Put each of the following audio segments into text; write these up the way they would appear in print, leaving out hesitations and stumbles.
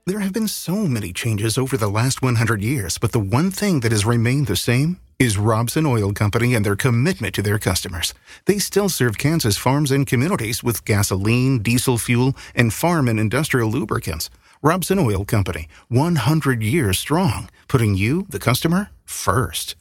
There have been so many changes over the last 100 years, but the one thing that has remained the same is Robson Oil Company and their commitment to their customers. They still serve Kansas farms and communities with gasoline, diesel fuel, and farm and industrial lubricants. Robson Oil Company, 100 years strong, putting you, the customer, first.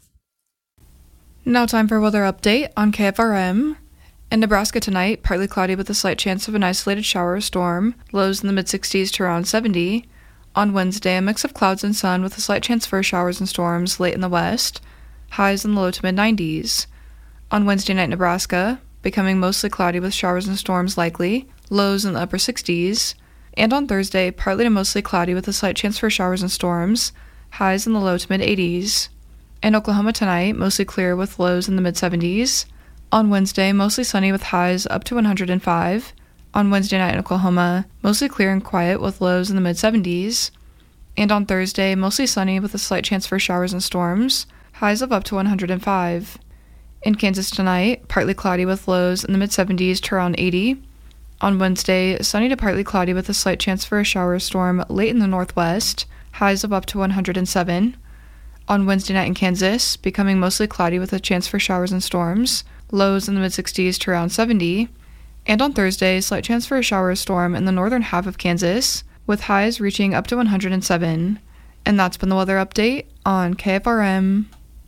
Now time for a weather update on KFRM. In Nebraska tonight, partly cloudy with a slight chance of an isolated shower or storm, lows in the mid-60s to around 70. On Wednesday, a mix of clouds and sun with a slight chance for showers and storms late in the west, highs in the low to mid-90s. On Wednesday night, Nebraska, becoming mostly cloudy with showers and storms likely, lows in the upper 60s. And on Thursday, partly to mostly cloudy with a slight chance for showers and storms, highs in the low to mid-80s. In Oklahoma tonight, mostly clear with lows in the mid-70s. On Wednesday, mostly sunny with highs up to 105. On Wednesday night in Oklahoma, mostly clear and quiet with lows in the mid-70s. And on Thursday, mostly sunny with a slight chance for showers and storms, highs of up to 105. In Kansas tonight, partly cloudy with lows in the mid-70s to around 80. On Wednesday, sunny to partly cloudy with a slight chance for a shower or storm late in the northwest, highs of up to 107. On Wednesday night in Kansas, becoming mostly cloudy with a chance for showers and storms, lows in the mid-60s to around 70. And on Thursday, slight chance for a shower or storm in the northern half of Kansas, with highs reaching up to 107. And that's been the weather update on KFRM.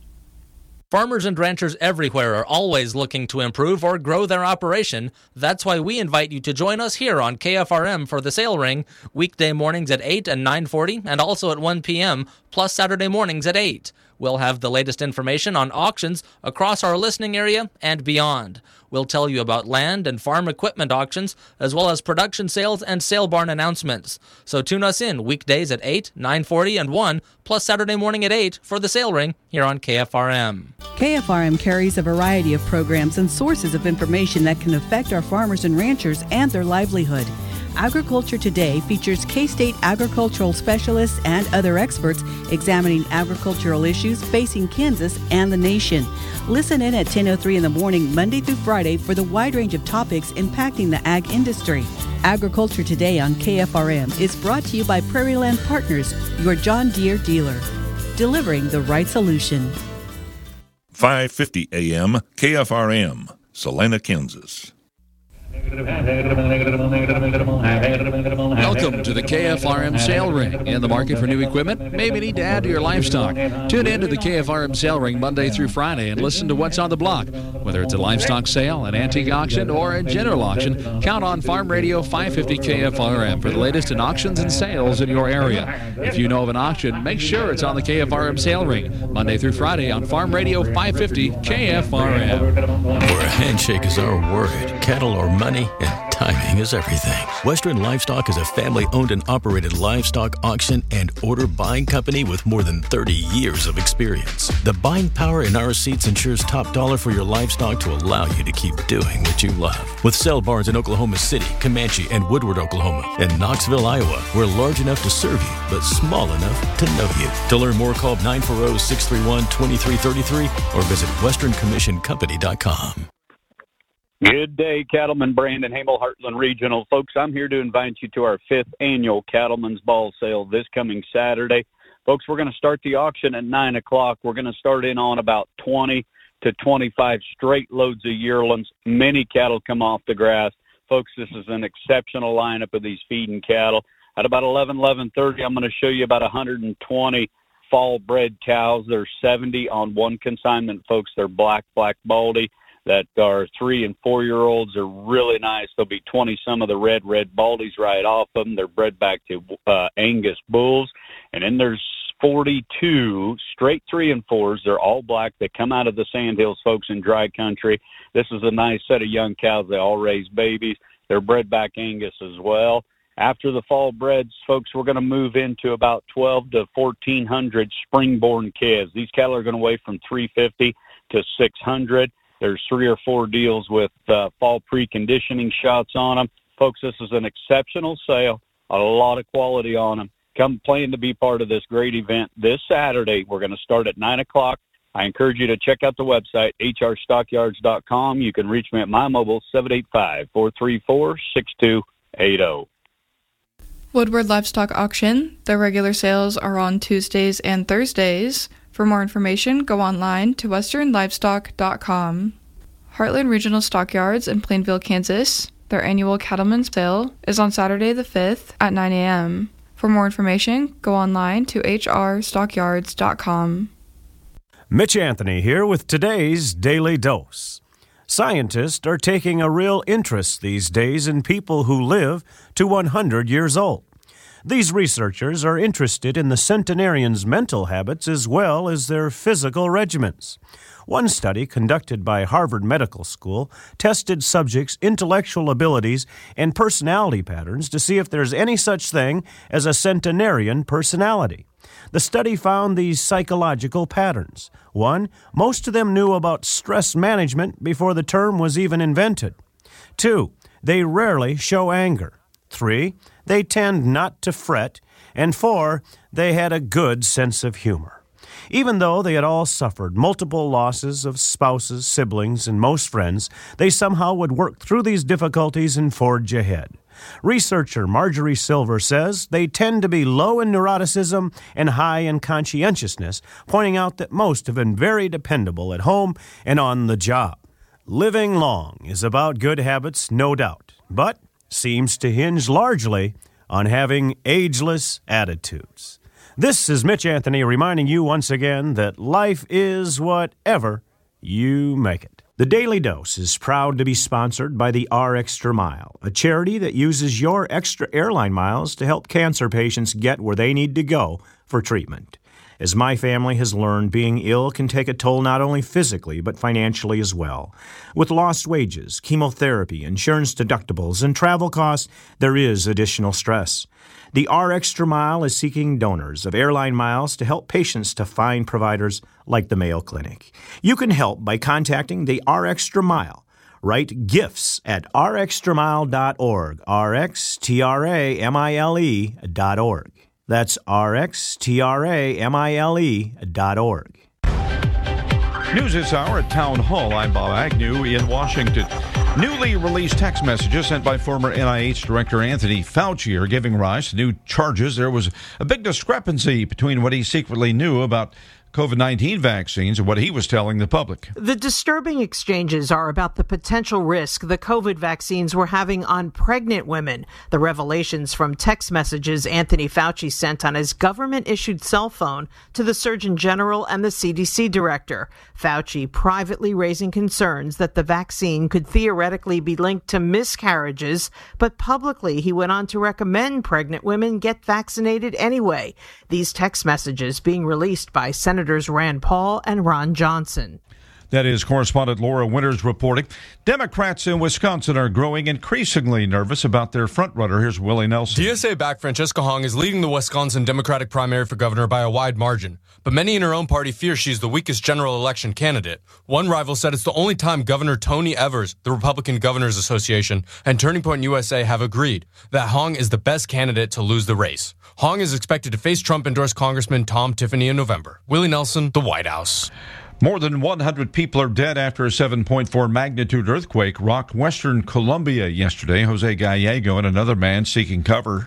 Farmers and ranchers everywhere are always looking to improve or grow their operation. That's why we invite you to join us here on KFRM for the Sale Ring, weekday mornings at 8 and 9:40, and also at 1 p.m., plus Saturday mornings at 8. We'll have the latest information on auctions across our listening area and beyond. We'll tell you about land and farm equipment auctions, as well as production sales and sale barn announcements. So tune us in weekdays at 8, 9:40, and 1, plus Saturday morning at 8 for the Sale Ring here on KFRM. KFRM carries a variety of programs and sources of information that can affect our farmers and ranchers and their livelihood. Agriculture Today features K-State agricultural specialists and other experts examining agricultural issues facing Kansas and the nation. Listen in at 10:03 in the morning, Monday through Friday, for the wide range of topics impacting the ag industry. Agriculture Today on KFRM is brought to you by Prairie Land Partners, your John Deere dealer, delivering the right solution. 5:50 a.m. KFRM, Salina, Kansas. Welcome to the KFRM Sale Ring. In the market for new equipment? Maybe need to add to your livestock. Tune in to the KFRM Sale Ring Monday through Friday and listen to what's on the block. Whether it's a livestock sale, an antique auction, or a general auction, count on Farm Radio 550 KFRM for the latest in auctions and sales in your area. If you know of an auction, make sure it's on the KFRM Sale Ring Monday through Friday on Farm Radio 550 KFRM. Where a handshake is our word, cattle or money, and timing is everything. Western Livestock is a family-owned and operated livestock auction and order buying company with more than 30 years of experience. The buying power in our seats ensures top dollar for your livestock to allow you to keep doing what you love. With sale barns in Oklahoma City, Comanche, and Woodward, Oklahoma, and Knoxville, Iowa, we're large enough to serve you, but small enough to know you. To learn more, call 940-631-2333 or visit westerncommissioncompany.com. Good day, Cattleman Brandon Hamel, Heartland Regional. Folks, I'm here to invite you to our 5th annual Cattleman's Ball Sale this coming Saturday. Folks, we're going to start the auction at 9 o'clock. We're going to start in on about 20 to 25 straight loads of yearlings. Many cattle come off the grass. Folks, this is an exceptional lineup of these feeding cattle. At about 11:30, I'm going to show you about 120 fall-bred cows. There's 70 on one consignment, folks. They're black baldy that are 3- and 4-year-olds. Are really nice. There'll be 20-some of the red baldies right off of them. They're bred back to Angus bulls. And then there's 42 straight 3 and 4s. They're all black. They come out of the Sandhills, folks, in dry country. This is a nice set of young cows. They all raise babies. They're bred back Angus as well. After the fall breds, folks, we're going to move into about 12 to 1,400 spring-born calves. These cattle are going to weigh from 350 to 600. There's 3 or 4 deals with fall preconditioning shots on them. Folks, this is an exceptional sale, a lot of quality on them. Come plan to be part of this great event this Saturday. We're going to start at 9 o'clock. I encourage you to check out the website, hrstockyards.com. You can reach me at my mobile, 785-434-6280. Woodward Livestock Auction. Their regular sales are on Tuesdays and Thursdays. For more information, go online to westernlivestock.com. Heartland Regional Stockyards in Plainville, Kansas. Their annual cattlemen's sale is on Saturday the 5th at 9 a.m. For more information, go online to hrstockyards.com. Mitch Anthony here with today's Daily Dose. Scientists are taking a real interest these days in people who live to 100 years old. These researchers are interested in the centenarians' mental habits as well as their physical regimens. One study conducted by Harvard Medical School tested subjects' intellectual abilities and personality patterns to see if there's any such thing as a centenarian personality. The study found these psychological patterns. 1, most of them knew about stress management before the term was even invented. 2, they rarely show anger. 3, they tend not to fret. And 4, they had a good sense of humor. Even though they had all suffered multiple losses of spouses, siblings, and most friends, they somehow would work through these difficulties and forge ahead. Researcher Marjorie Silver says they tend to be low in neuroticism and high in conscientiousness, pointing out that most have been very dependable at home and on the job. Living long is about good habits, no doubt, but seems to hinge largely on having ageless attitudes. This is Mitch Anthony reminding you once again that life is whatever you make it. The Daily Dose is proud to be sponsored by the RExtra Mile, a charity that uses your extra airline miles to help cancer patients get where they need to go for treatment. As my family has learned, being ill can take a toll not only physically but financially as well. With lost wages, chemotherapy, insurance deductibles, and travel costs, there is additional stress. The RExtra Mile is seeking donors of airline miles to help patients to find providers like the Mayo Clinic. You can help by contacting the RExtra Mile. Write gifts at rextramile.org, rxtramile.org. That's rxtramile.org. News this hour at Town Hall. I'm Bob Agnew in Washington. Newly released text messages sent by former NIH Director Anthony Fauci are giving rise to new charges. There was a big discrepancy between what he secretly knew about COVID-19 vaccines and what he was telling the public. The disturbing exchanges are about the potential risk the COVID vaccines were having on pregnant women. The revelations from text messages Anthony Fauci sent on his government-issued cell phone to the Surgeon General and the CDC director. Fauci privately raising concerns that the vaccine could theoretically be linked to miscarriages, but publicly he went on to recommend pregnant women get vaccinated anyway. These text messages being released by Senators Rand Paul and Ron Johnson. That is correspondent Laura Winters reporting. Democrats in Wisconsin are growing increasingly nervous about their frontrunner. Here's Willie Nelson. DSA-backed Francesca Hong is leading the Wisconsin Democratic primary for governor by a wide margin, but many in her own party fear she's the weakest general election candidate. One rival said it's the only time Governor Tony Evers, the Republican Governors Association, and Turning Point USA have agreed that Hong is the best candidate to lose the race. Hong is expected to face Trump-endorsed Congressman Tom Tiffany in November. Willie Nelson, the White House. More than 100 people are dead after a 7.4 magnitude earthquake rocked western Colombia yesterday. Jose Gallego and another man seeking cover.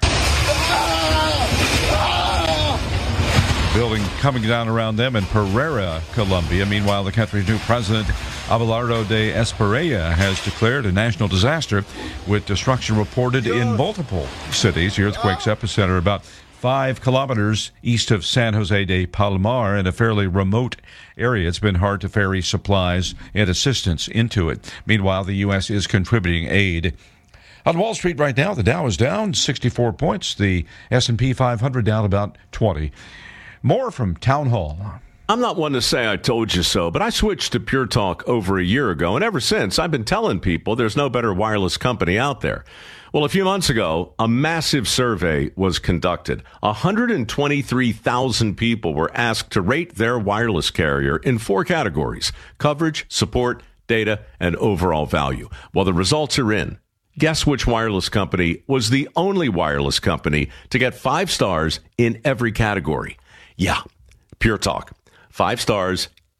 Building coming down around them in Pereira, Colombia. Meanwhile, the country's new president, Abelardo de Esperilla, has declared a national disaster with destruction reported in multiple cities. The earthquake's epicenter about 5 kilometers east of San Jose de Palmar in a fairly remote area. It's been hard to ferry supplies and assistance into it. Meanwhile, the U.S. is contributing aid. On Wall Street right now, the Dow is down 64 points. The S&P 500 down about 20. More from Town Hall. I'm not one to say I told you so, but I switched to Pure Talk over a year ago, and ever since, I've been telling people there's no better wireless company out there. Well, a few months ago, a massive survey was conducted. 123,000 people were asked to rate their wireless carrier in 4 categories: coverage, support, data, and overall value. Well, the results are in. Guess which wireless company was the only wireless company to get 5 stars in every category? Yeah, Pure Talk. 5 stars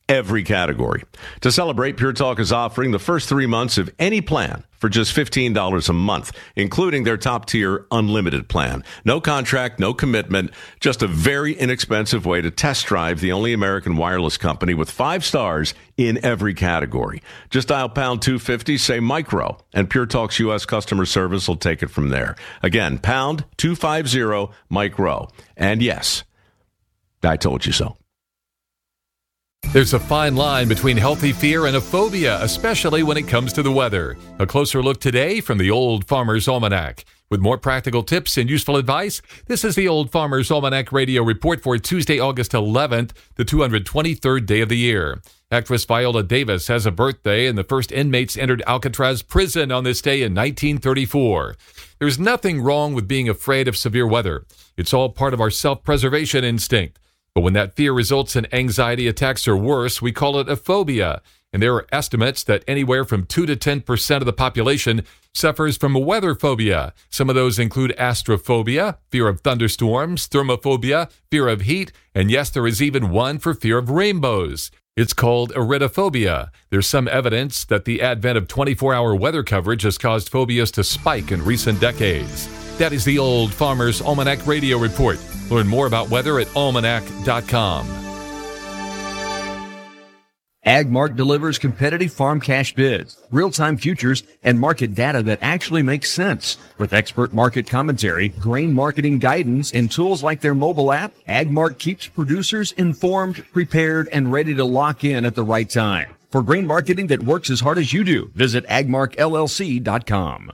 every category. To celebrate, Pure Talk is offering the first 3 months of any plan for just $15 a month, including their top-tier unlimited plan. No contract, no commitment, just a very inexpensive way to test drive the only American wireless company with 5 stars in every category. Just dial pound 250, say micro, and Pure Talk's U.S. customer service will take it from there. Again, pound 250 micro. And yes, I told you so. There's a fine line between healthy fear and a phobia, especially when it comes to the weather. A closer look today from the Old Farmer's Almanac. With more practical tips and useful advice, this is the Old Farmer's Almanac radio report for Tuesday, August 11th, the 223rd day of the year. Actress Viola Davis has a birthday, and the first inmates entered Alcatraz prison on this day in 1934. There's nothing wrong with being afraid of severe weather. It's all part of our self-preservation instinct. But when that fear results in anxiety attacks or worse, we call it a phobia. And there are estimates that anywhere from 2 to 10% of the population suffers from a weather phobia. Some of those include astrophobia, fear of thunderstorms, thermophobia, fear of heat, and yes, there is even one for fear of rainbows. It's called iridophobia. There's some evidence that the advent of 24-hour weather coverage has caused phobias to spike in recent decades. That is the Old Farmer's Almanac Radio Report. Learn more about weather at almanac.com. AgMark delivers competitive farm cash bids, real-time futures, and market data that actually makes sense. With expert market commentary, grain marketing guidance, and tools like their mobile app, AgMark keeps producers informed, prepared, and ready to lock in at the right time. For grain marketing that works as hard as you do, visit agmarkllc.com.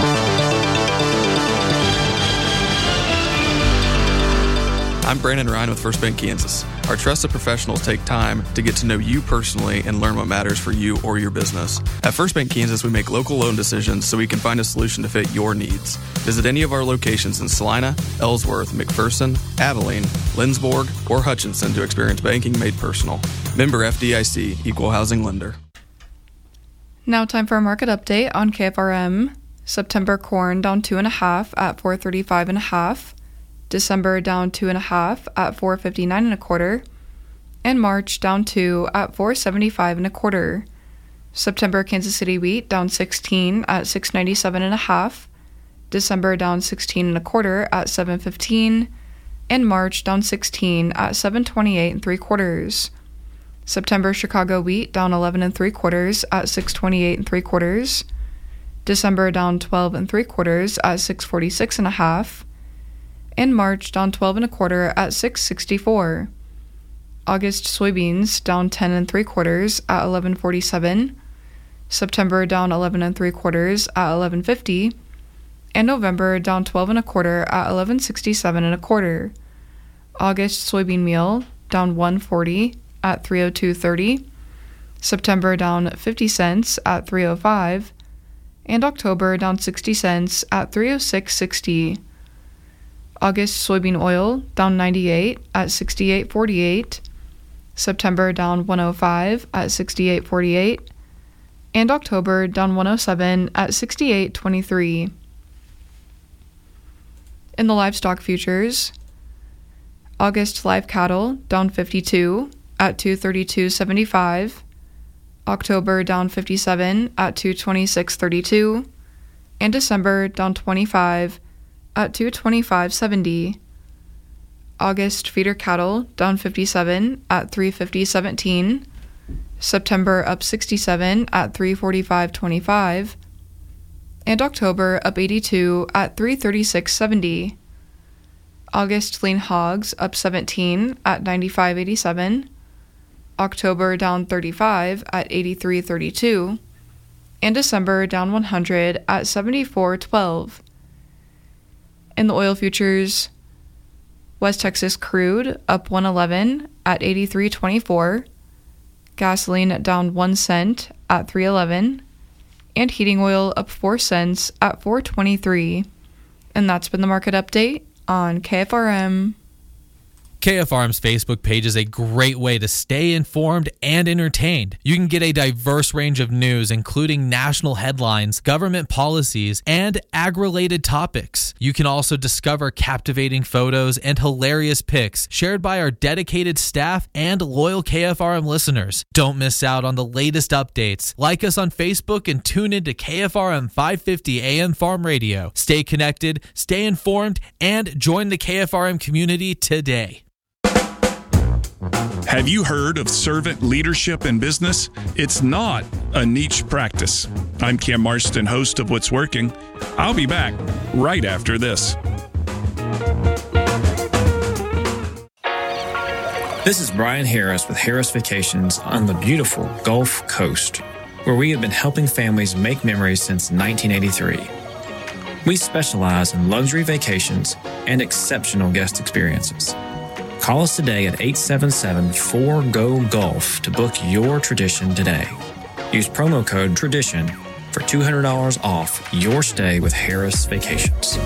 I'm Brandon Ryan with First Bank Kansas. Our trusted professionals take time to get to know you personally and learn what matters for you or your business. At First Bank Kansas, we make local loan decisions so we can find a solution to fit your needs. Visit any of our locations in Salina, Ellsworth, McPherson, Abilene, Lindsborg, or Hutchinson to experience banking made personal. Member FDIC, Equal Housing Lender. Now time for a market update on KFRM. September corn down 2.5 at $435.5. December down 2.5 at $459.25, and March down 2 at $475.25. September Kansas City wheat down 16 at $697.5, December down 16.25 at $715, and March down 16 at $728.75. September Chicago wheat down 11.75 at $628.75, December down 12.75 at $646.5. and March down 12.25 at $664. August soybeans down 10.75 at $11.47. September down 11.75 at $11.50, and November down 12.25 at $11.67.25. August soybean meal down 1.40 at $302.30. September down 50 cents at $305, and October down 60 cents at $306.60. August soybean oil down 98 at $68.48, September down 105 at $68.48, and October down 107 at $68.23. In the livestock futures, August live cattle down 52 at $232.75, October down 57 at $226.32, and December down 25 at $225.70. August feeder cattle down 57 at $350.17, September up 67 at $345.25, and October up 82 at $336.70. August lean hogs up 17 at $95.87, October down 35 at $83.32, and December down 100 at $74.12. In the oil futures, West Texas crude up 111 at $83.24, gasoline down 1 cent at $3.11, and heating oil up 4 cents at $4.23. And that's been the market update on KFRM. KFRM's Facebook page is a great way to stay informed and entertained. You can get a diverse range of news, including national headlines, government policies, and ag-related topics. You can also discover captivating photos and hilarious pics shared by our dedicated staff and loyal KFRM listeners. Don't miss out on the latest updates. Like us on Facebook and tune into KFRM 550 AM Farm Radio. Stay connected, stay informed, and join the KFRM community today. Have you heard of servant leadership in business? It's not a niche practice. I'm Cam Marston, host of What's Working. I'll be back right after this. This is Brian Harris with Harris Vacations on the beautiful Gulf Coast, where we have been helping families make memories since 1983. We specialize in luxury vacations and exceptional guest experiences. Call us today at 877-4GO-GULF to book your tradition today. Use promo code TRADITION for $200 off your stay with Harris Vacations.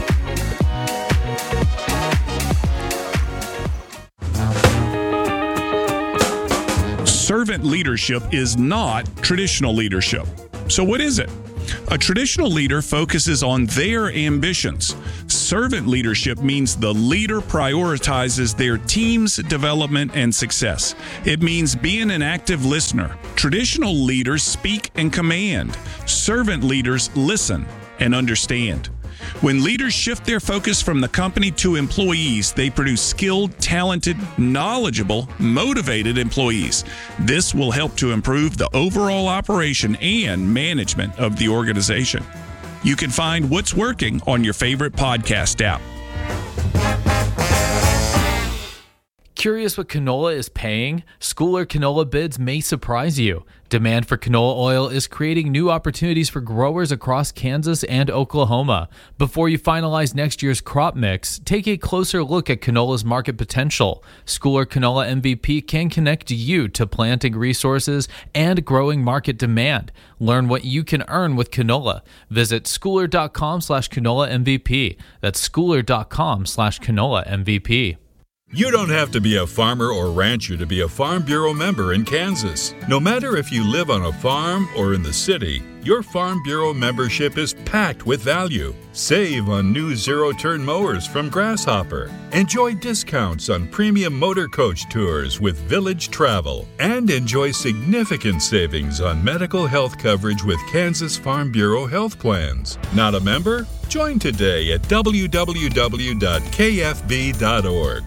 Servant leadership is not traditional leadership. So what is it? A traditional leader focuses on their ambitions. Servant leadership means the leader prioritizes their team's development and success. It means being an active listener. Traditional leaders speak and command. Servant leaders listen and understand. When leaders shift their focus from the company to employees, they produce skilled, talented, knowledgeable, motivated employees. This will help to improve the overall operation and management of the organization. You can find What's Working on your favorite podcast app. Curious what canola is paying? Schooler canola bids may surprise you. Demand for canola oil is creating new opportunities for growers across Kansas and Oklahoma. Before you finalize next year's crop mix, take a closer look at canola's market potential. Schooler Canola MVP can connect you to planting resources and growing market demand. Learn what you can earn with canola. Visit schooler.com/canola MVP. That's schooler.com/canola MVP. You don't have to be a farmer or rancher to be a Farm Bureau member in Kansas. No matter if you live on a farm or in the city, your Farm Bureau membership is packed with value. Save on new zero-turn mowers from Grasshopper. Enjoy discounts on premium motor coach tours with Village Travel. And enjoy significant savings on medical health coverage with Kansas Farm Bureau health plans. Not a member? Join today at www.kfb.org.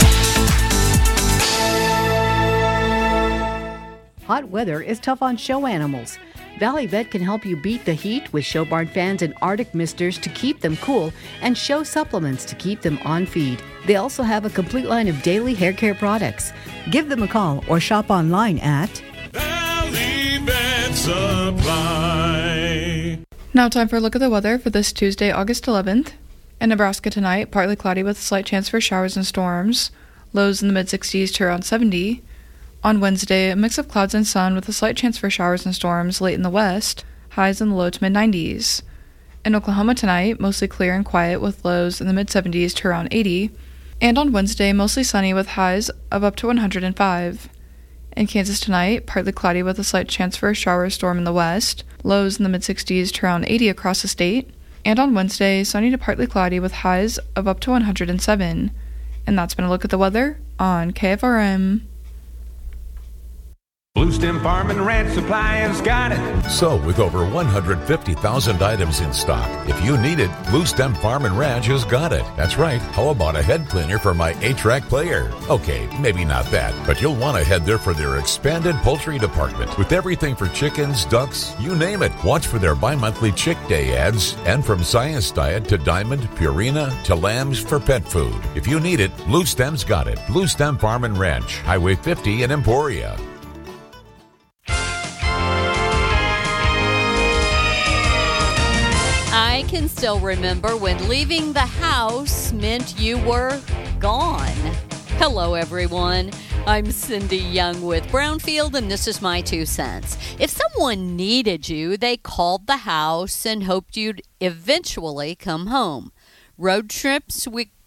Hot weather is tough on show animals. Valley Vet can help you beat the heat with show barn fans and Arctic misters to keep them cool and show supplements to keep them on feed. They also have a complete line of daily hair care products. Give them a call or shop online at Valley Vet Supply. Now time for a look at the weather for this Tuesday, August 11th. In Nebraska tonight, partly cloudy with a slight chance for showers and storms. Lows in the mid-60s to around 70. On Wednesday, a mix of clouds and sun with a slight chance for showers and storms late in the west, highs in the low to mid-90s. In Oklahoma tonight, mostly clear and quiet with lows in the mid-70s to around 80. And on Wednesday, mostly sunny with highs of up to 105. In Kansas tonight, partly cloudy with a slight chance for a shower or storm in the west, lows in the mid-60s to around 80 across the state. And on Wednesday, sunny to partly cloudy with highs of up to 107. And that's been a look at the weather on KFRM. Blue Stem Farm and Ranch Supply has got it. So, with over 150,000 items in stock, if you need it, Blue Stem Farm and Ranch has got it. That's right. How about a head cleaner for my 8-track player? Okay, maybe not that, but you'll want to head there for their expanded poultry department with everything for chickens, ducks, you name it. Watch for their bi-monthly Chick Day ads and from Science Diet to Diamond, Purina to lambs for pet food. If you need it, Blue Stem's got it. Blue Stem Farm and Ranch, Highway 50 in Emporia. I can still remember when leaving the house meant you were gone. Hello, everyone. I'm Cindy Young with Brownfield, and this is my 2 cents. If someone needed you, they called the house and hoped you'd eventually come home. Road trips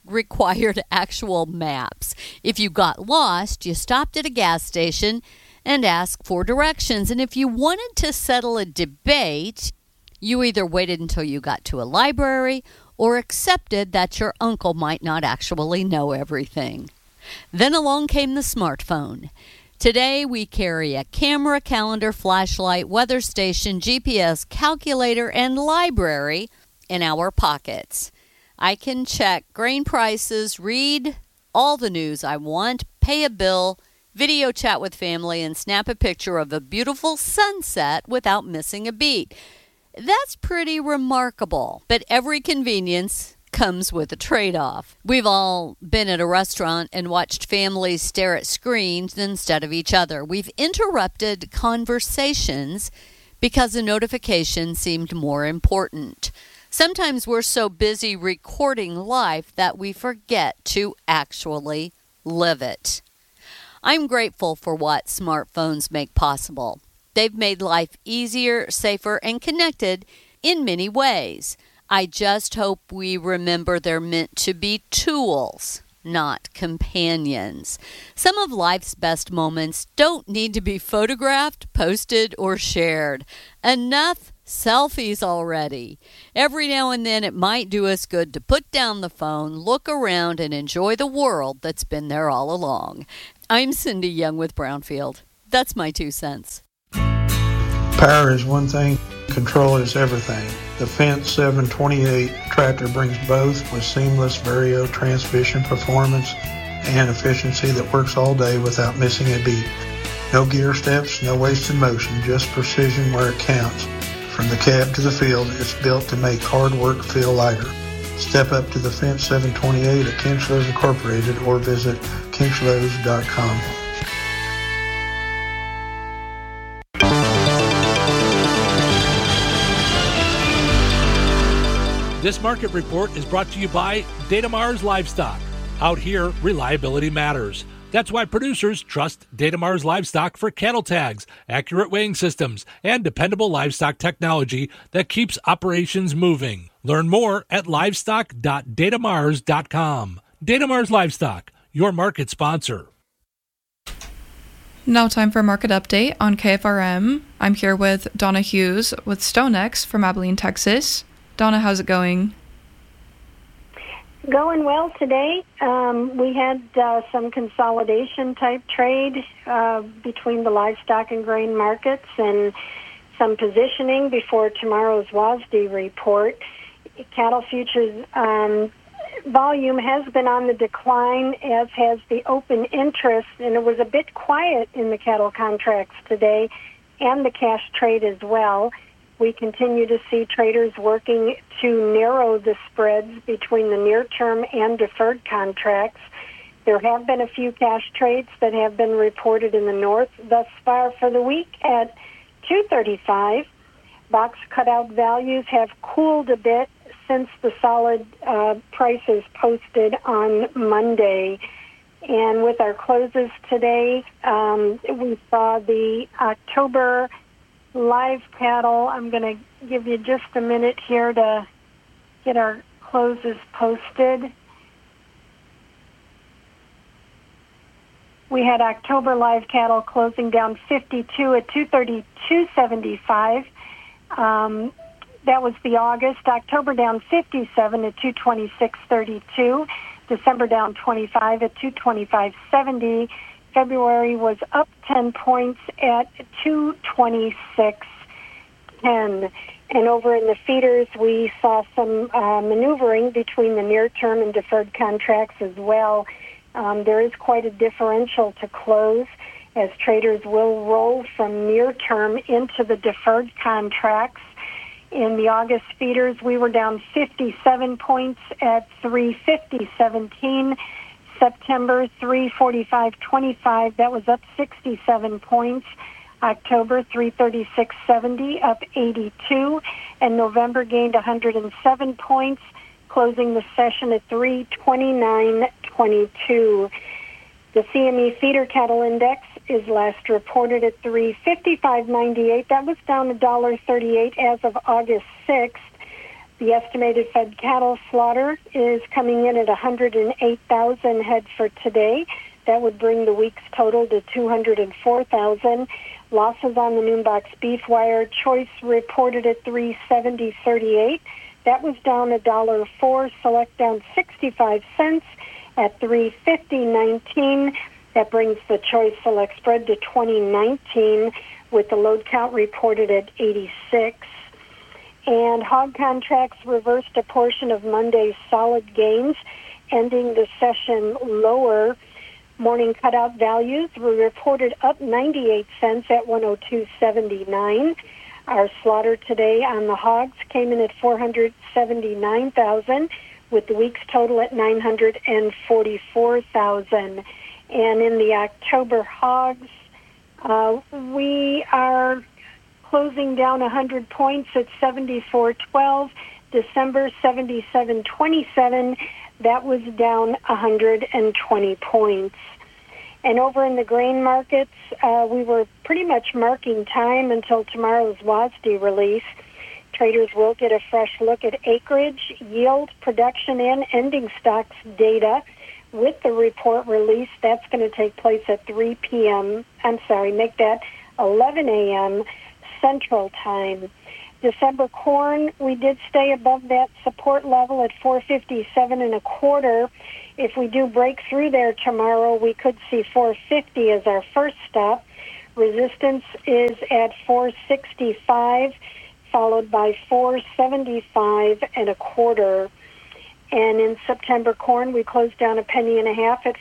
required actual maps. If you got lost, you stopped at a gas station and asked for directions. And if you wanted to settle a debate, you either waited until you got to a library or accepted that your uncle might not actually know everything. Then along came the smartphone. Today, we carry a camera, calendar, flashlight, weather station, GPS, calculator, and library in our pockets. I can check grain prices, read all the news I want, pay a bill, video chat with family, and snap a picture of a beautiful sunset without missing a beat. That's pretty remarkable, but every convenience comes with a trade-off. We've all been at a restaurant and watched families stare at screens instead of each other. We've interrupted conversations because a notification seemed more important. Sometimes we're so busy recording life that we forget to actually live it. I'm grateful for what smartphones make possible. They've made life easier, safer, and connected in many ways. I just hope we remember they're meant to be tools, not companions. Some of life's best moments don't need to be photographed, posted, or shared. Enough selfies already. Every now and then it might do us good to put down the phone, look around, and enjoy the world that's been there all along. I'm Cindy Young with Brownfield. That's my 2 cents. Power is one thing, control is everything. The Fence 728 tractor brings both with seamless Vario transmission performance and efficiency that works all day without missing a beat. No gear steps, no wasted motion, just precision where it counts. From the cab to the field, it's built to make hard work feel lighter. Step up to the Fence 728 at Kinchlows Incorporated or visit kinchlows.com. This market report is brought to you by Datamars Livestock. Out here, reliability matters. That's why producers trust Datamars Livestock for cattle tags, accurate weighing systems, and dependable livestock technology that keeps operations moving. Learn more at livestock.datamars.com. Datamars Livestock, your market sponsor. Now time for a market update on KFRM. I'm here with Donna Hughes with StoneX from Abilene, Texas. Donna, how's it going? Going well today. We had some consolidation type trade between the livestock and grain markets and some positioning before tomorrow's WASDE report. Cattle futures volume has been on the decline, as has the open interest, and it was a bit quiet in the cattle contracts today and the cash trade as well. We continue to see traders working to narrow the spreads between the near-term and deferred contracts. There have been a few cash trades that have been reported in the north thus far for the week at 235. Box cutout values have cooled a bit since the solid prices posted on Monday. And with our closes today, we saw the October live cattle. I'm going to give you just a minute here to get our closes posted. We had October live cattle closing down 52 at 232.75. That was the August. October down 57 at 226.32. December down 25 at 225.70. February was up 10 points at 226.10. And over in the feeders, we saw some maneuvering between the near-term and deferred contracts as well. There is quite a differential to close, as traders will roll from near-term into the deferred contracts. In the August feeders, we were down 57 points at 350.17. September 345.25, that was up 67 points. October 336.70, up 82, and November gained 107 points, closing the session at 329.22. The CME feeder cattle index is last reported at 355.98. That was down $1.38 as of August 6th. The estimated fed cattle slaughter is coming in at 108,000 head for today. That would bring the week's total to 204,000. Losses on the noon box beef wire. Choice reported at 370.38. That was down $1.04. Select down 65 cents at 350.19. That brings the Choice Select spread to 2019, with the load count reported at 86. And hog contracts reversed a portion of Monday's solid gains, ending the session lower. Morning cutout values were reported up 98 cents at 102.79. Our slaughter today on the hogs came in at 479,000, with the week's total at 944,000. And in the October hogs, we are closing down 100 points at 74.12. December 77.27. That was down 120 points. And over in the grain markets, we were pretty much marking time until tomorrow's WASDE release. Traders will get a fresh look at acreage, yield, production, and ending stocks data with the report release. That's going to take place at 3 p.m. Make that 11 a.m. Central Time. December corn, we did stay above that support level at 457.25. If we do break through there tomorrow, we could see 450 as our first stop. Resistance is at 465, followed by 475.25. And in September corn, we closed down 1.5 pennies at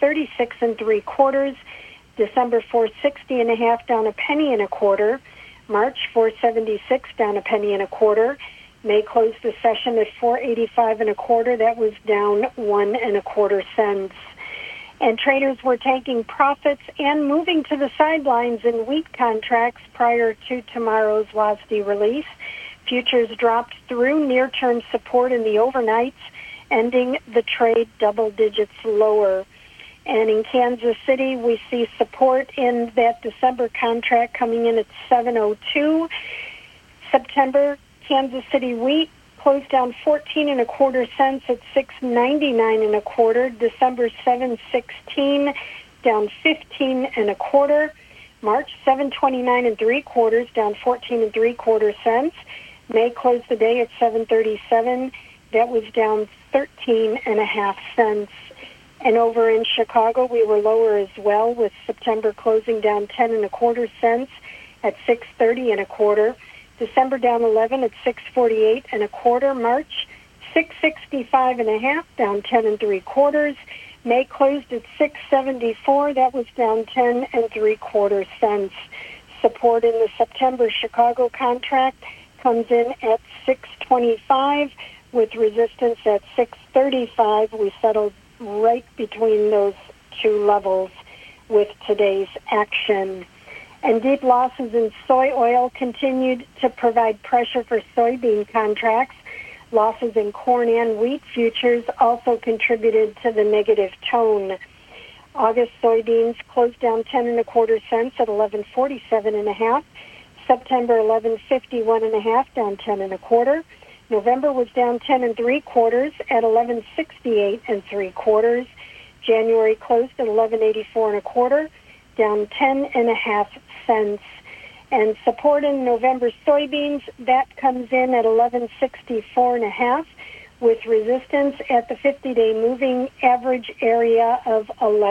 436.75. December 460.5 down 1.25 pennies. March 476 down 1.25 pennies. May closed the session at 485.25. That was down 1.25 cents. And traders were taking profits and moving to the sidelines in wheat contracts prior to tomorrow's WASDE release. Futures dropped through near-term support in the overnights, ending the trade double digits lower. And in Kansas City, we see support in that December contract coming in at 702. September Kansas City wheat closed down 14.25 cents at 699.25. December 716 down 15.25. March 729.75 down 14.75 cents. May closed the day at 737. That was down 13.5 cents. And over in Chicago, we were lower as well, with September closing down 10.25 cents at 630.25. December down 11 at 648.25. March 665.5 down 10.75. May closed at 674. That was down 10.75 cents. Support in the September Chicago contract comes in at 625, with resistance at 635. We settled right between those two levels with today's action. And deep losses in soy oil continued to provide pressure for soybean contracts. Losses in corn and wheat futures also contributed to the negative tone. August soybeans closed down 10.25 cents at 1147.5. September 1151.5 down 10.25. November was down 10.75 at 1168.75. January closed at 1184.25, down 10.5 cents. And support in November soybeans, that comes in at 1164.5, with resistance at the 50-day moving average area of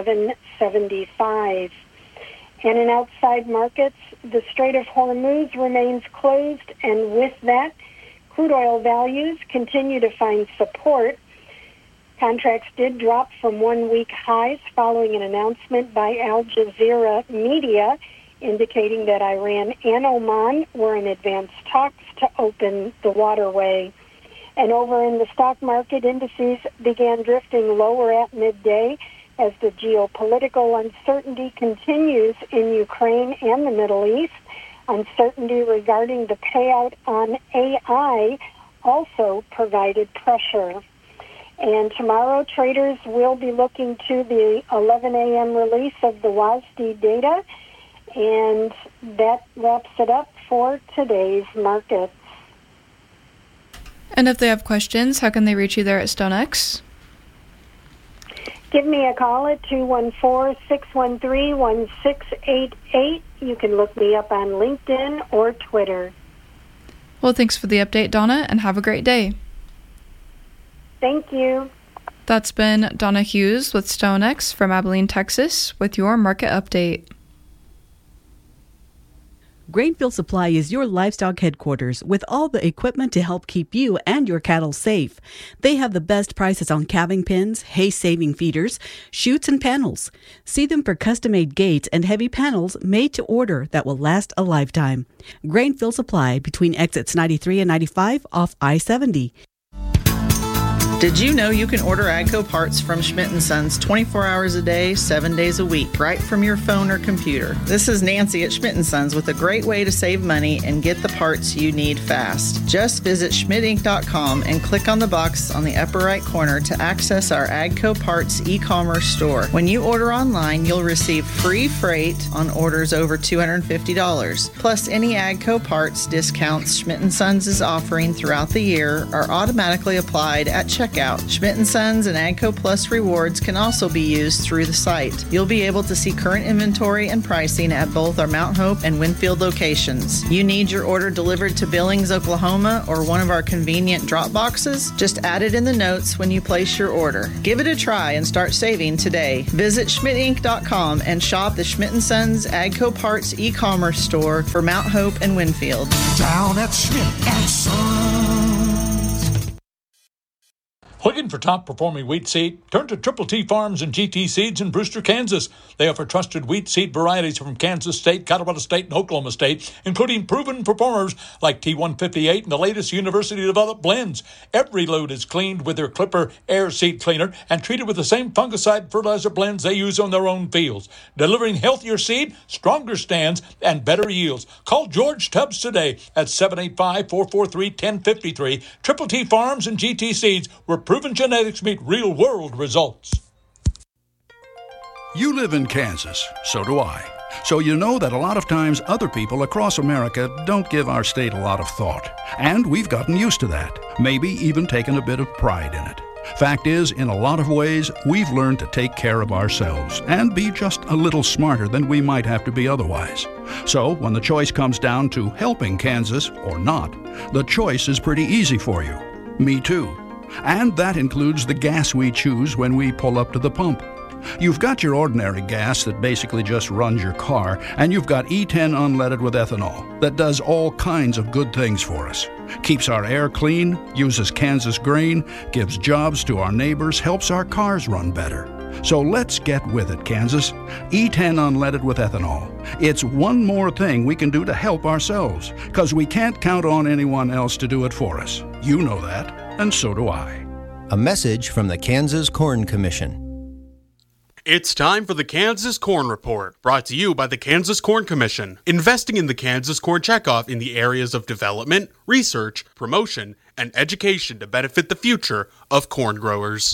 1175. And in outside markets, the Strait of Hormuz remains closed, and with that, crude oil values continue to find support. Contracts did drop from 1-week highs following an announcement by Al Jazeera Media indicating that Iran and Oman were in advanced talks to open the waterway. And over in the stock market, indices began drifting lower at midday as the geopolitical uncertainty continues in Ukraine and the Middle East. Uncertainty regarding the payout on AI also provided pressure. And tomorrow, traders will be looking to the 11 a.m. release of the WASDE data, and that wraps it up for today's markets. And if they have questions, how can they reach you there at StoneX? Give me a call at 214-613-1688. You can look me up on LinkedIn or Twitter. Well, thanks for the update, Donna, and have a great day. Thank you. That's been Donna Hughes with StoneX from Abilene, Texas, with your market update. Grainfield Supply is your livestock headquarters with all the equipment to help keep you and your cattle safe. They have the best prices on calving pens, hay-saving feeders, chutes, and panels. See them for custom-made gates and heavy panels made to order that will last a lifetime. Grainfield Supply between exits 93 and 95 off I-70. Did you know you can order AGCO parts from Schmidt & Sons 24 hours a day, 7 days a week, right from your phone or computer? This is Nancy at Schmidt & Sons with a great way to save money and get the parts you need fast. Just visit schmidtinc.com and click on the box on the upper right corner to access our AGCO parts e-commerce store. When you order online, you'll receive free freight on orders over $250. Plus, any AGCO parts discounts Schmidt & Sons is offering throughout the year are automatically applied at checkout. Schmidt & Sons and AGCO Plus rewards can also be used through the site. You'll be able to see current inventory and pricing at both our Mount Hope and Winfield locations. You need your order delivered to Billings, Oklahoma, or one of our convenient drop boxes? Just add it in the notes when you place your order. Give it a try and start saving today. Visit schmidtinc.com and shop the Schmidt & Sons AGCO Parts e-commerce store for Mount Hope and Winfield. Down at Schmidt & Sons. Looking for top-performing wheat seed? Turn to Triple T Farms and GT Seeds in Brewster, Kansas. They offer trusted wheat seed varieties from Kansas State, Colorado State, and Oklahoma State, including proven performers like T158 and the latest university-developed blends. Every load is cleaned with their Clipper Air Seed Cleaner and treated with the same fungicide fertilizer blends they use on their own fields, delivering healthier seed, stronger stands, and better yields. Call George Tubbs today at 785-443-1053. Triple T Farms and GT Seeds, where proven genetics meet real-world results. You live in Kansas, so do I. So you know that a lot of times other people across America don't give our state a lot of thought. And we've gotten used to that, maybe even taken a bit of pride in it. Fact is, in a lot of ways, we've learned to take care of ourselves and be just a little smarter than we might have to be otherwise. So when the choice comes down to helping Kansas or not, the choice is pretty easy for you. Me too. And that includes the gas we choose when we pull up to the pump. You've got your ordinary gas that basically just runs your car, and you've got E10 unleaded with ethanol that does all kinds of good things for us. Keeps our air clean, uses Kansas grain, gives jobs to our neighbors, helps our cars run better. So let's get with it, Kansas. E10 unleaded with ethanol. It's one more thing we can do to help ourselves, because we can't count on anyone else to do it for us. You know that. And so do I. A message from the Kansas Corn Commission. It's time for the Kansas Corn Report, brought to you by the Kansas Corn Commission, investing in the Kansas Corn Checkoff in the areas of development, research, promotion, and education to benefit the future of corn growers.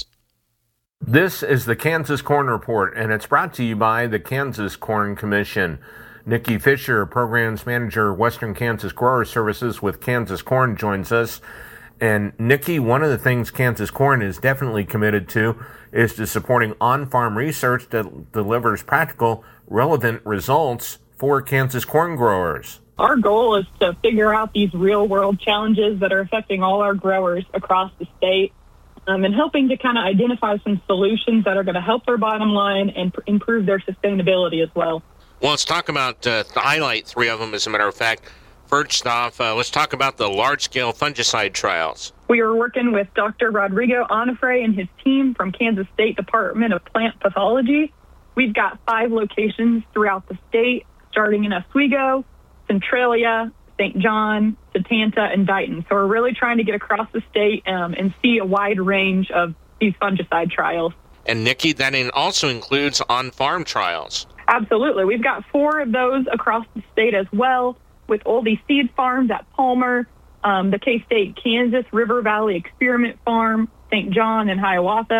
This is the Kansas Corn Report, and it's brought to you by the Kansas Corn Commission. Nikki Fisher, Programs Manager, Western Kansas Grower Services with Kansas Corn, joins us. And Nikki, one of the things Kansas Corn is definitely committed to is to supporting on-farm research that delivers practical, relevant results for Kansas corn growers. Our goal is to figure out these real-world challenges that are affecting all our growers across the state, and helping to kind of identify some solutions that are going to help their bottom line and improve their sustainability as well. Well, let's talk about highlight three of them, as a matter of fact. First off, let's talk about the large-scale fungicide trials. We are working with Dr. Rodrigo Onofre and his team from Kansas State Department of Plant Pathology. We've got 5 locations throughout the state, starting in Oswego, Centralia, St. John, Setanta, and Dighton. So we're really trying to get across the state and see a wide range of these fungicide trials. And Nikki, that also includes on-farm trials. Absolutely. We've got 4 of those across the state as well, with Oldie Seed Farms at Palmer, the K-State Kansas River Valley Experiment Farm, St. John, and Hiawatha.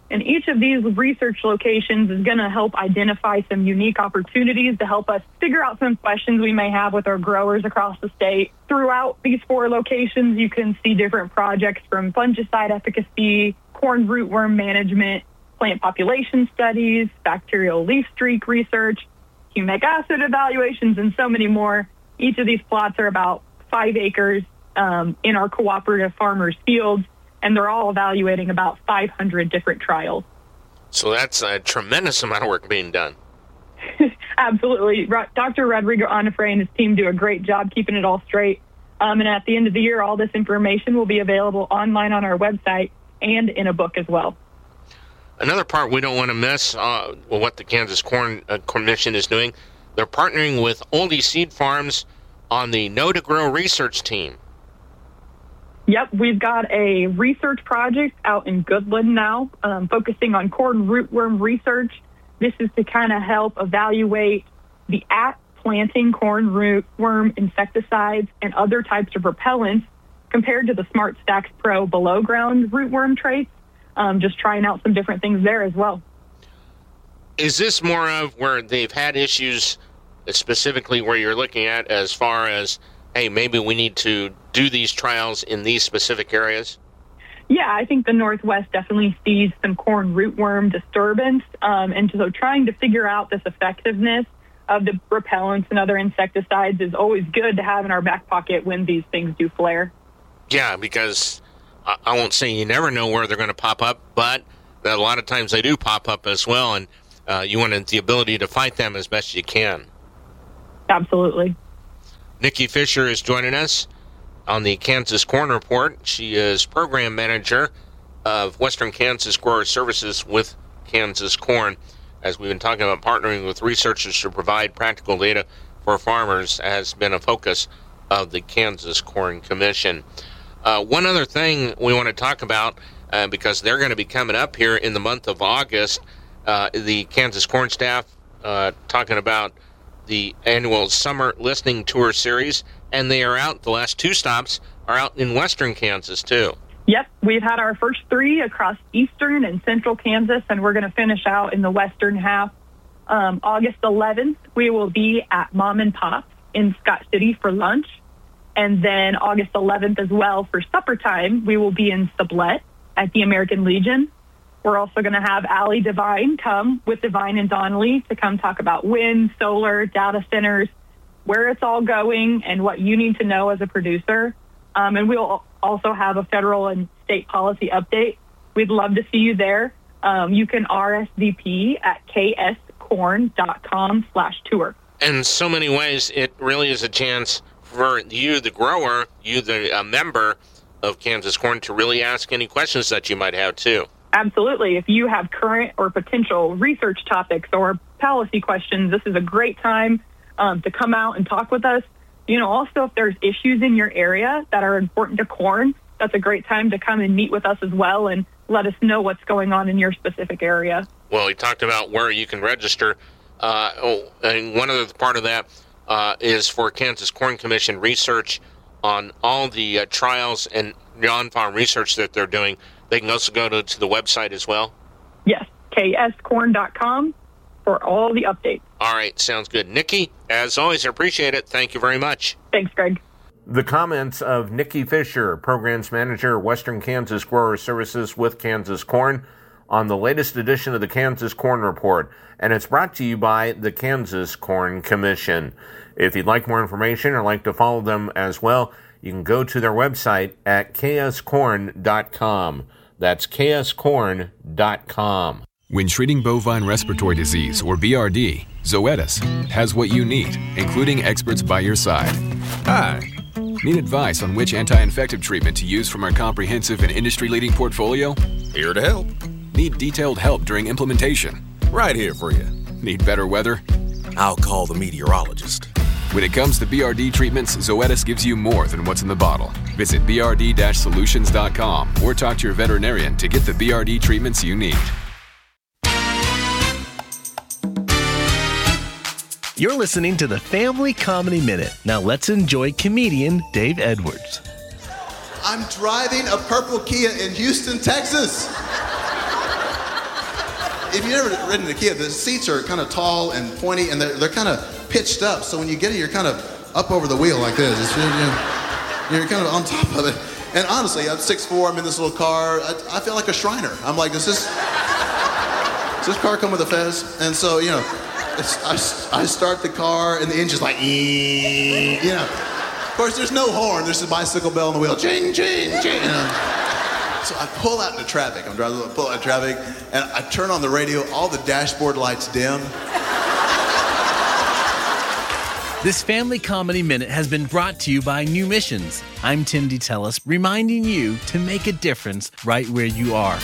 And each of these research locations is going to help identify some unique opportunities to help us figure out some questions we may have with our growers across the state. Throughout these 4 locations, you can see different projects from fungicide efficacy, corn rootworm management, plant population studies, bacterial leaf streak research, humic acid evaluations, and so many more. Each of these plots are about 5 acres in our cooperative farmers' fields, and they're all evaluating about 500 different trials. So that's a tremendous amount of work being done. Absolutely. Dr. Rodrigo Onofre and his team do a great job keeping it all straight. And at the end of the year, all this information will be available online on our website and in a book as well. Another part we don't want to miss, what the Kansas Corn Commission is doing, they're partnering with Oldie Seed Farms on the Know to Grow research team. Yep, we've got a research project out in Goodland now, focusing on corn rootworm research. This is to kind of help evaluate the at-planting corn rootworm insecticides and other types of repellents compared to the Smart Stacks Pro below-ground rootworm traits, just trying out some different things there as well. Is this more of where they've had issues, specifically where you're looking at as far as, hey, maybe we need to do these trials in these specific areas? Yeah, I think the Northwest definitely sees some corn rootworm disturbance. And so trying to figure out this effectiveness of the repellents and other insecticides is always good to have in our back pocket when these things do flare. Yeah, because I won't say you never know where they're going to pop up, but a lot of times they do pop up as well, and you want the ability to fight them as best you can. Absolutely. Nikki Fisher is joining us on the Kansas Corn Report. She is program manager of Western Kansas Grower Services with Kansas Corn. As we've been talking about partnering with researchers to provide practical data for farmers has been a focus of the Kansas Corn Commission. One other thing we want to talk about, because they're going to be coming up here in the month of August, the Kansas Corn staff talking about the annual Summer Listening Tour Series, and they are out. The last 2 stops are out in western Kansas, too. Yep, we've had our first 3 across eastern and central Kansas, and we're going to finish out in the western half. August 11th, we will be at Mom and Pop's in Scott City for lunch. And then August 11th as well for supper time, we will be in Sublette at the American Legion. We're also going to have Allie Devine come with Devine and Donnelly to come talk about wind, solar, data centers, where it's all going, and what you need to know as a producer. And we'll also have a federal and state policy update. We'd love to see you there. You can RSVP at kscorn.com/tour. In so many ways, it really is a chance for you, the grower, you, the member of Kansas Corn, to really ask any questions that you might have, too. Absolutely. If you have current or potential research topics or policy questions, this is a great time to come out and talk with us. You know, also, if there's issues in your area that are important to corn, that's a great time to come and meet with us as well and let us know what's going on in your specific area. Well, we talked about where you can register. And one other part of that is for Kansas Corn Commission research on all the trials and on-farm research that they're doing. They can also go to the website as well? Yes, kscorn.com for all the updates. All right, sounds good. Nikki, as always, I appreciate it. Thank you very much. Thanks, Greg. The comments of Nikki Fisher, Programs Manager, Western Kansas Grower Services with Kansas Corn, on the latest edition of the Kansas Corn Report, and it's brought to you by the Kansas Corn Commission. If you'd like more information or like to follow them as well, you can go to their website at kscorn.com. That's kscorn.com. When treating bovine respiratory disease, or BRD, Zoetis has what you need, including experts by your side. Hi. Need advice on which anti-infective treatment to use from our comprehensive and industry-leading portfolio? Here to help. Need detailed help during implementation? Right here for you. Need better weather? I'll call the meteorologist. When it comes to BRD treatments, Zoetis gives you more than what's in the bottle. Visit brd-solutions.com or talk to your veterinarian to get the BRD treatments you need. You're listening to the Family Comedy Minute. Now let's enjoy comedian Dave Edwards. I'm driving a purple Kia in Houston, Texas. if you've ever ridden a Kia, the seats are kind of tall and pointy, and they're kind of pitched up. So when you get it, you're kind of up over the wheel like this. You're kind of on top of it. And honestly, I'm 6'4", I'm in this little car. I feel like a Shriner. I'm like, does this car come with a Fez? And so, I start the car, and the engine's like, Of course, there's no horn. There's a bicycle bell on the wheel. Ching, ching, ching. So I pull out into traffic. I'm driving, pull out into traffic, and I turn on the radio. All the dashboard lights dim. This Family Comedy Minute has been brought to you by New Missions. I'm Tim DeTellis, reminding you to make a difference right where you are.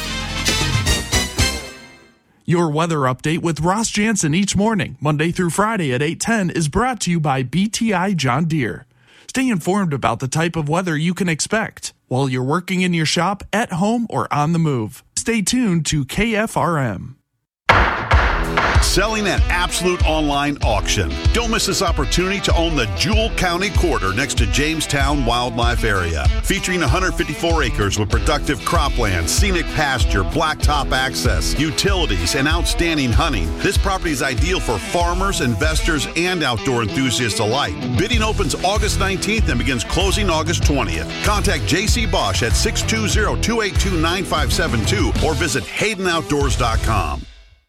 Your weather update with Ross Jansen each morning, Monday through Friday at 8:10, is brought to you by BTI John Deere. Stay informed about the type of weather you can expect while you're working in your shop, at home, or on the move. Stay tuned to KFRM. Selling at Absolute Online Auction. Don't miss this opportunity to own the Jewell County Quarter next to Jamestown Wildlife Area. Featuring 154 acres with productive cropland, scenic pasture, blacktop access, utilities, and outstanding hunting. This property is ideal for farmers, investors, and outdoor enthusiasts alike. Bidding opens August 19th and begins closing August 20th. Contact J.C. Bosch at 620-282-9572 or visit HaydenOutdoors.com.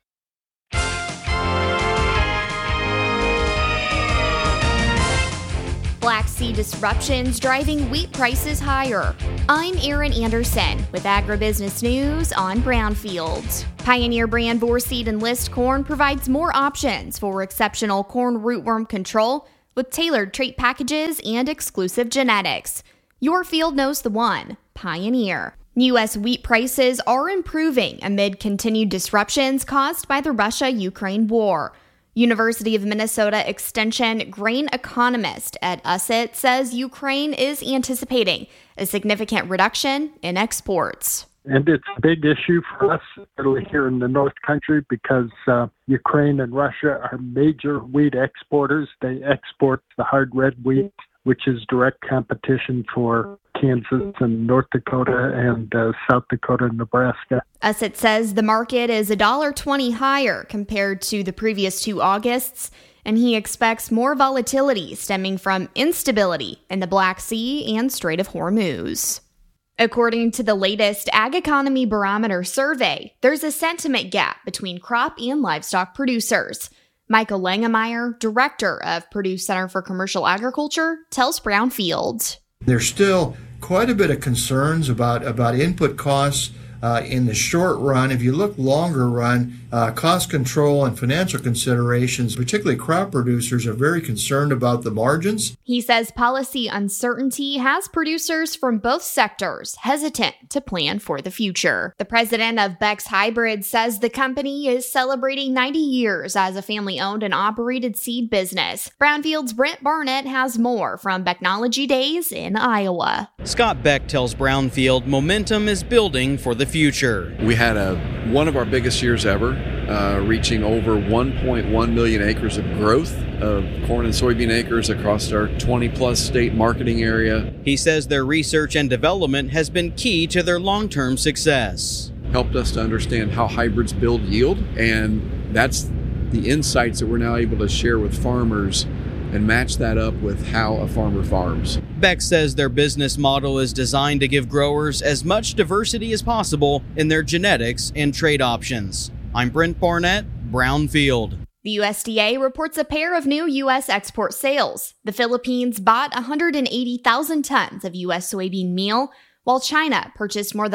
Black Sea disruptions driving wheat prices higher. I'm Erin Anderson with Agribusiness News on Brownfield. Pioneer brand Vorseed Enlist corn provides more options for exceptional corn rootworm control with tailored trait packages and exclusive genetics. Your field knows the one, Pioneer. U.S. wheat prices are improving amid continued disruptions caused by the Russia-Ukraine war. University of Minnesota Extension grain economist Ed Ussett says Ukraine is anticipating a significant reduction in exports. And it's a big issue for us, particularly here in the North Country, because Ukraine and Russia are major wheat exporters. They export the hard red wheat, which is direct competition for Kansas and North Dakota and South Dakota and Nebraska. Ussett says the market is $1.20 higher compared to the previous 2 Augusts, and he expects more volatility stemming from instability in the Black Sea and Strait of Hormuz. According to the latest Ag Economy Barometer survey, there's a sentiment gap between crop and livestock producers. Michael Langemeyer, director of Purdue Center for Commercial Agriculture, tells Brownfield. There's still quite a bit of concerns about input costs in the short run. If you look longer run, cost control and financial considerations, particularly crop producers, are very concerned about the margins. He says policy uncertainty has producers from both sectors hesitant to plan for the future. The president of Beck's Hybrid says the company is celebrating 90 years as a family-owned and operated seed business. Brownfield's Brent Barnett has more from Becknology Days in Iowa. Scott Beck tells Brownfield momentum is building for the future. We had one of our biggest years ever, reaching over 1.1 million acres of growth of corn and soybean acres across our 20-plus state marketing area. He says their research and development has been key to their long-term success. Helped us to understand how hybrids build yield, and that's the insights that we're now able to share with farmers and match that up with how a farmer farms. Beck says their business model is designed to give growers as much diversity as possible in their genetics and trade options. I'm Brent Barnett, Brownfield. The USDA reports a pair of new U.S. export sales. The Philippines bought 180,000 tons of U.S. soybean meal, while China purchased more than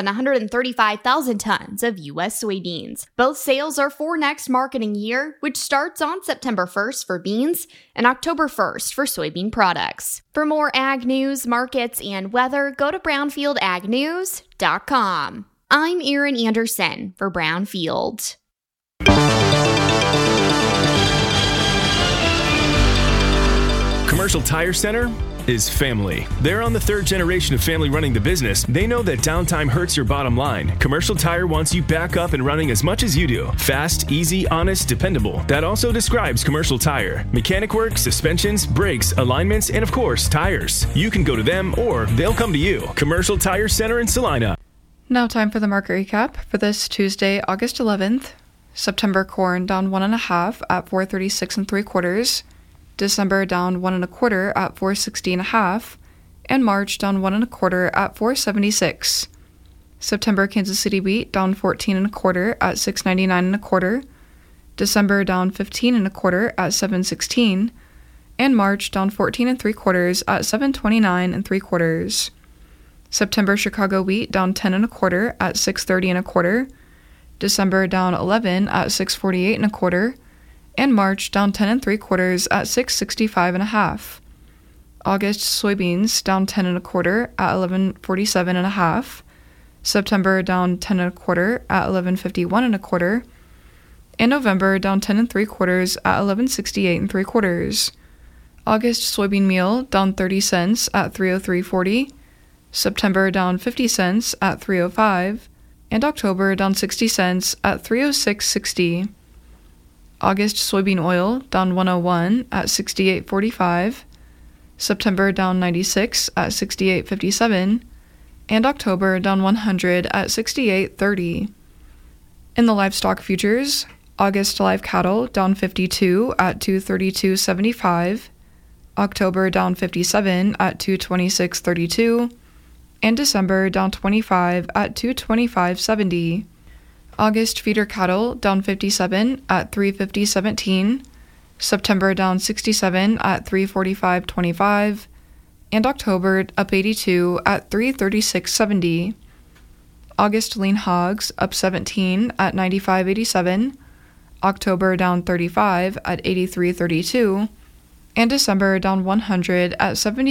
135,000 tons of U.S. soybeans. Both sales are for next marketing year, which starts on September 1st for beans and October 1st for soybean products. For more ag news, markets, and weather, go to brownfieldagnews.com. I'm Erin Anderson for Brownfield. Commercial Tire Center is family. They're on the 3rd generation of family running the business. They know that downtime hurts your bottom line. Commercial Tire wants you back up and running as much as you do. Fast, easy, honest, dependable. That also describes Commercial Tire. Mechanic work, suspensions, brakes, alignments, and of course, tires. You can go to them or they'll come to you. Commercial Tire Center in Salina. Now time for the market recap for this Tuesday, August 11th. September corn down 1.5 at 436 3/4. December down 1 1/4 at 460 1/2, and March down 1 1/4 at 476. September Kansas City wheat down 14 1/4 at 699 1/4. December down 15 1/4 at 716, and March down 14 3/4 at 729 3/4. September Chicago wheat down 10 1/4 at 630 1/4. December down 11 at 648 1/4, and March down 10 3/4 at 665 1/2. August soybeans down 10 1/4 at 1147 1/2. September down 10 1/4 at 1151 1/4, and November down 10 3/4 at 1168 3/4. August soybean meal down 30 cents at 303.40. September down 50 cents at 305, and October down 60 cents at 306.60. August soybean oil down 101 at 68.45. September down 96 at 68.57, and October down 100 at 68.30. In the livestock futures, August live cattle down 52 at 232.75, October down 57 at 226.32, and December down 25 at 225.70. August feeder cattle down 57 at 350.17, September down 67 at 345.25, and October up 82 at 336.70. August lean hogs up 17 at 95.87, October down 35 at 83.32, and December down 100 at 70.